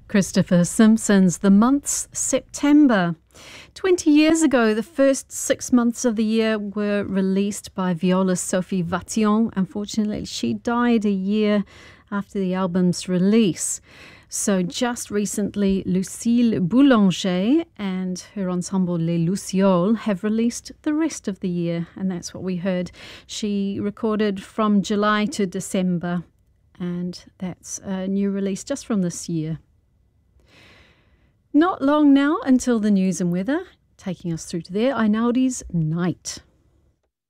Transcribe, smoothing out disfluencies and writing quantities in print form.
Christopher Simpson's The Months September. 20 years ago, the first 6 months of the year were released by violist Sophie Vation. Unfortunately, she died a year after the album's release. So just recently, Lucille Boulanger and her ensemble Les Lucioles have released the rest of the year, and that's what we heard. She recorded from July to December, and that's a new release just from this year. Not long now until the news and weather, taking us through to there, Ainaudi's Night.